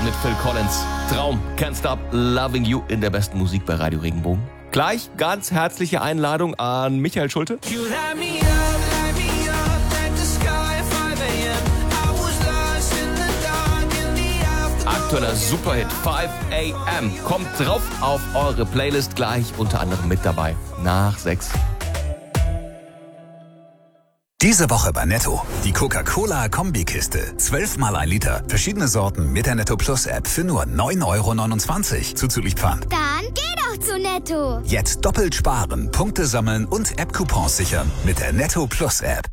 mit Phil Collins. Traum, Can't Stop Loving You in der besten Musik bei Radio Regenbogen. Gleich ganz herzliche Einladung an Michael Schulte. Aktueller Superhit 5 AM kommt drauf auf eure Playlist, gleich unter anderem mit dabei nach 6. Diese Woche bei Netto. Die Coca-Cola-Kombikiste. 12 mal 1 Liter. Verschiedene Sorten mit der Netto Plus App für nur 9,29 € zuzüglich Pfand. Dann geh doch zu Netto. Jetzt doppelt sparen, Punkte sammeln und App-Coupons sichern mit der Netto Plus App.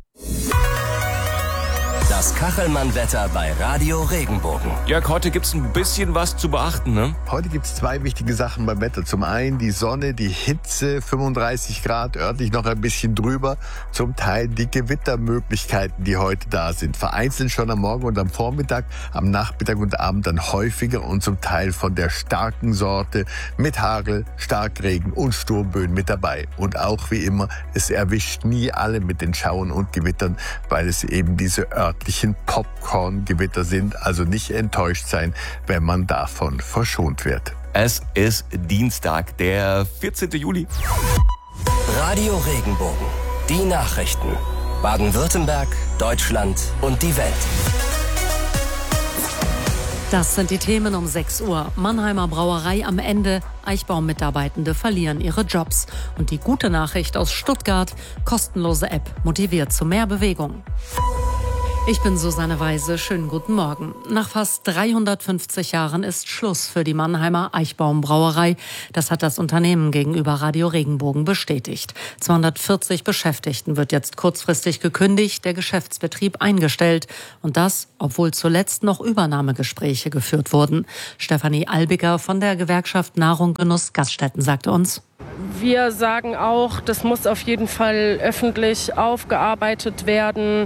Das Kachelmann-Wetter bei Radio Regenbogen. Jörg, heute gibt's ein bisschen was zu beachten, ne? Heute gibt's 2 wichtige Sachen beim Wetter. Zum einen die Sonne, die Hitze, 35 Grad, örtlich noch ein bisschen drüber. Zum Teil die Gewittermöglichkeiten, die heute da sind. Vereinzelt schon am Morgen und am Vormittag, am Nachmittag und Abend dann häufiger und zum Teil von der starken Sorte mit Hagel, Starkregen und Sturmböen mit dabei. Und auch wie immer, es erwischt nie alle mit den Schauern und Gewittern, weil es eben diese örtlichen Popcorn-Gewitter sind, also nicht enttäuscht sein, wenn man davon verschont wird. Es ist Dienstag, der 14. Juli. Radio Regenbogen. Die Nachrichten. Baden-Württemberg, Deutschland und die Welt. Das sind die Themen um 6 Uhr. Mannheimer Brauerei am Ende. Eichbaum-Mitarbeitende verlieren ihre Jobs. Und die gute Nachricht aus Stuttgart. Kostenlose App motiviert zu mehr Bewegung. Ich bin Susanne Weise. Schönen guten Morgen. Nach fast 350 Jahren ist Schluss für die Mannheimer Eichbaum Brauerei. Das hat das Unternehmen gegenüber Radio Regenbogen bestätigt. 240 Beschäftigten wird jetzt kurzfristig gekündigt, der Geschäftsbetrieb eingestellt. Und das, obwohl zuletzt noch Übernahmegespräche geführt wurden. Stefanie Albiger von der Gewerkschaft Nahrung, Genuss, Gaststätten sagte uns: Wir sagen auch, das muss auf jeden Fall öffentlich aufgearbeitet werden.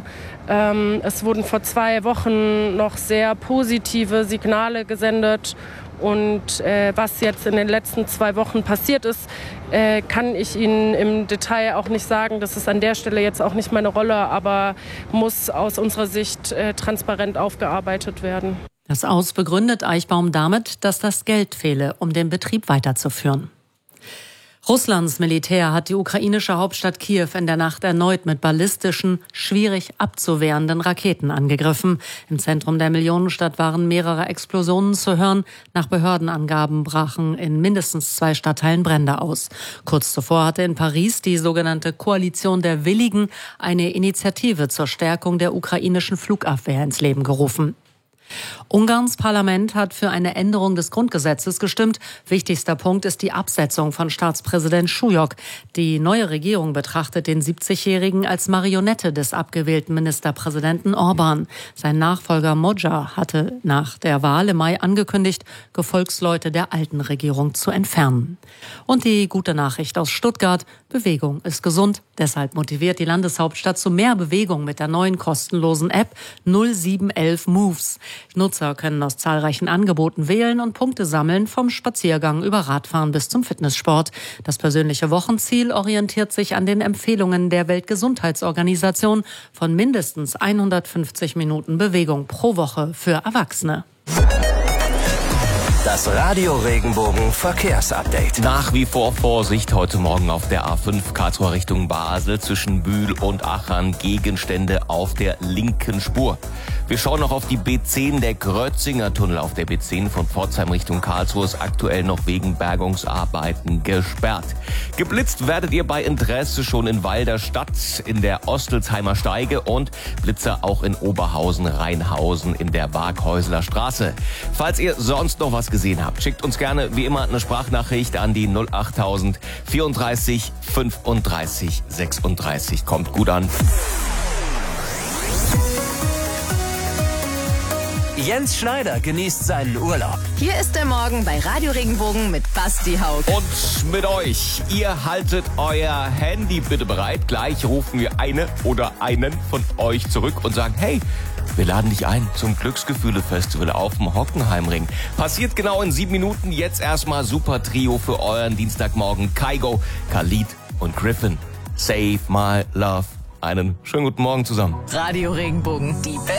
Es wurden vor 2 Wochen noch sehr positive Signale gesendet. Und was jetzt in den letzten 2 Wochen passiert ist, kann ich Ihnen im Detail auch nicht sagen. Das ist an der Stelle jetzt auch nicht meine Rolle, aber muss aus unserer Sicht transparent aufgearbeitet werden. Das Aus begründet Eichbaum damit, dass das Geld fehle, um den Betrieb weiterzuführen. Russlands Militär hat die ukrainische Hauptstadt Kiew in der Nacht erneut mit ballistischen, schwierig abzuwehrenden Raketen angegriffen. Im Zentrum der Millionenstadt waren mehrere Explosionen zu hören. Nach Behördenangaben brachen in mindestens 2 Stadtteilen Brände aus. Kurz zuvor hatte in Paris die sogenannte Koalition der Willigen eine Initiative zur Stärkung der ukrainischen Flugabwehr ins Leben gerufen. Ungarns Parlament hat für eine Änderung des Grundgesetzes gestimmt. Wichtigster Punkt ist die Absetzung von Staatspräsident Schujok. Die neue Regierung betrachtet den 70-Jährigen als Marionette des abgewählten Ministerpräsidenten Orban. Sein Nachfolger Magyar hatte nach der Wahl im Mai angekündigt, Gefolgsleute der alten Regierung zu entfernen. Und die gute Nachricht aus Stuttgart: Bewegung ist gesund. Deshalb motiviert die Landeshauptstadt zu mehr Bewegung mit der neuen kostenlosen App 0711 Moves. Nutzer können aus zahlreichen Angeboten wählen und Punkte sammeln, vom Spaziergang über Radfahren bis zum Fitnesssport. Das persönliche Wochenziel orientiert sich an den Empfehlungen der Weltgesundheitsorganisation von mindestens 150 Minuten Bewegung pro Woche für Erwachsene. Das Radio Regenbogen Verkehrsupdate. Nach wie vor Vorsicht heute Morgen auf der A5 Karlsruhe Richtung Basel zwischen Bühl und Achern. Gegenstände auf der linken Spur. Wir schauen noch auf die B10. Der Grötzinger Tunnel auf der B10 von Pforzheim Richtung Karlsruhe ist aktuell noch wegen Bergungsarbeiten gesperrt. Geblitzt werdet ihr bei Interesse schon in Walderstadt in der Ostelsheimer Steige und Blitzer auch in Oberhausen-Rheinhausen in der Waghäusler Straße. Falls ihr sonst noch was gesehen habt, schickt uns gerne wie immer eine Sprachnachricht an die 08000 34 35 36. Kommt gut an. Jens Schneider genießt seinen Urlaub. Hier ist der Morgen bei Radio Regenbogen mit Basti Haug. Und mit euch. Ihr haltet euer Handy bitte bereit. Gleich rufen wir eine oder einen von euch zurück und sagen: Hey, wir laden dich ein zum Glücksgefühle-Festival auf dem Hockenheimring. Passiert genau in 7 Minuten. Jetzt erstmal super Trio für euren Dienstagmorgen. Kygo, Khalid und Griffin. Save My Love. Einen schönen guten Morgen zusammen. Radio Regenbogen, die